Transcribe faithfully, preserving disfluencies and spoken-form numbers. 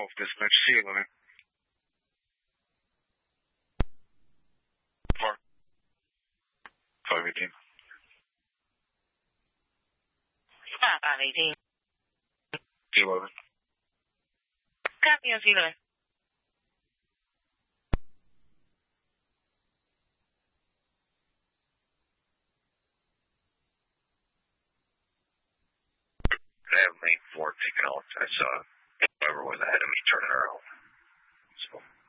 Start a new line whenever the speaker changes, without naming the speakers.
twelve, dispatch C eleven. Four. five eighteen.
five eighteen.
C eleven.
Copy on C eleven.
I have lane four taken out. I saw whoever was ahead of me turning around. So.